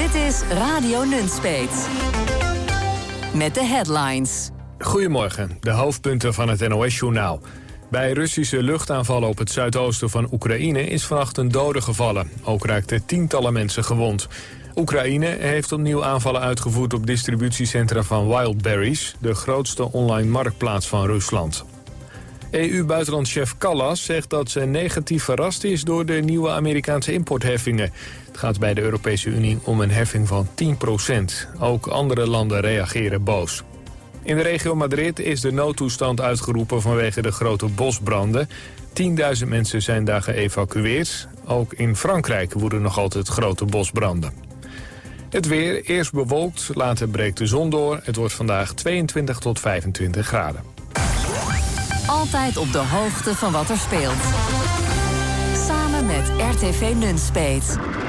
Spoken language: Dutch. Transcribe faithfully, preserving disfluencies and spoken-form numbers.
Dit is Radio Nunspeet. Met de headlines. Goedemorgen, de hoofdpunten van het N O S-journaal. Bij Russische luchtaanvallen op het zuidoosten van Oekraïne is vannacht een dode gevallen. Ook raakten tientallen mensen gewond. Oekraïne heeft opnieuw aanvallen uitgevoerd op distributiecentra van Wildberries, de grootste online marktplaats van Rusland. E U-buitenlandchef Kallas zegt dat ze negatief verrast is door de nieuwe Amerikaanse importheffingen. Het gaat bij de Europese Unie om een heffing van tien procent. Ook andere landen reageren boos. In de regio Madrid is de noodtoestand uitgeroepen vanwege de grote bosbranden. tienduizend mensen zijn daar geëvacueerd. Ook in Frankrijk woeden nog altijd grote bosbranden. Het weer, eerst bewolkt, later breekt de zon door. Het wordt vandaag tweeëntwintig tot vijfentwintig graden. Altijd op de hoogte van wat er speelt. Samen met R T V Nunspeet.